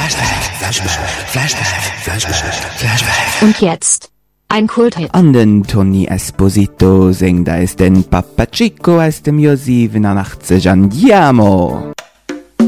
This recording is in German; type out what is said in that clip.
Flashback. Und jetzt ein Kulthit. An den Tony Esposito singt da ist den Papa Chico aus dem Jahr 87 Andiamo.